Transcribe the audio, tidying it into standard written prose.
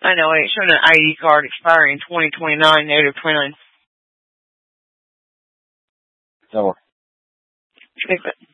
I know, it's showing an ID card expiring in 2029, -29. So. Fix it.